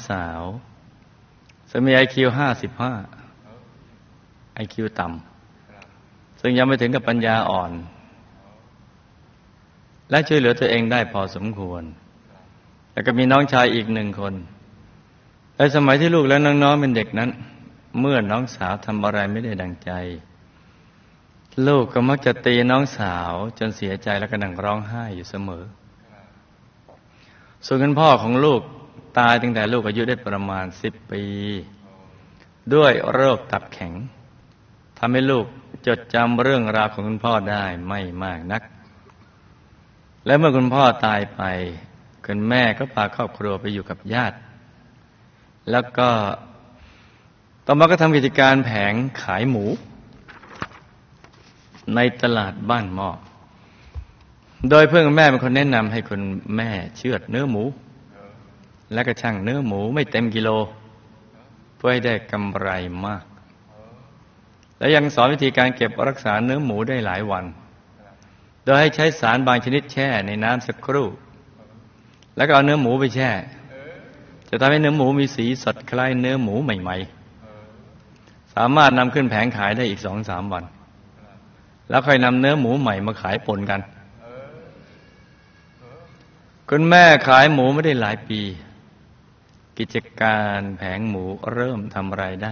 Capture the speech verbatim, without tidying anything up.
สาวซึ่งมี ไอ คิว ห้าสิบห้า ไอ คิว ต่ำซึ่งยังไม่ถึงกับปัญญาอ่อนและช่วยเหลือตัวเองได้พอสมควรแล้วก็มีน้องชายอีกหนึ่งคนในสมัยที่ลูกและน้องๆเป็นเด็กนั้นเมื่อน้องสาวทำอะไรไม่ได้ดังใจลูกก็มักจะตีน้องสาวจนเสียใจแล้วก็นั่งร้องไห้อยู่เสมอส่วนคุณพ่อของลูกตายตั้งแต่ลูกอายุได้ประมาณสิบปีด้วยโรคตับแข็งทำให้ลูกจดจำเรื่องราวของคุณพ่อได้ไม่มากนักและเมื่อคุณพ่อตายไปคุณแม่ก็พาครอบครัวไปอยู่กับญาติแล้วก็ต่อมาก็ทำกิจการแผงขายหมูในตลาดบ้านหม้อโดยเพื่อนแม่เป็นคนแนะนำให้คุณแม่เชือดเนื้อหมูและก็ชั่งเนื้อหมูไม่เต็มกิโลเพื่อให้ได้กำไรมากและยังสอนวิธีการเก็บรักษาเนื้อหมูได้หลายวันโดยให้ใช้สารบางชนิดแช่ในน้ำสักครู่แล้วก็เอาเนื้อหมูไปแช่จะทำให้เนื้อหมูมีสีสดคล้ายเนื้อหมูใหม่ๆสามารถนำขึ้นแผงขายได้อีก สองถึงสาม วันแล้วค่อยนำเนื้อหมูใหม่มาขายปนกันคุณแม่ขายหมูไม่ได้หลายปีกิจการแผงหมูเริ่มทำรายได้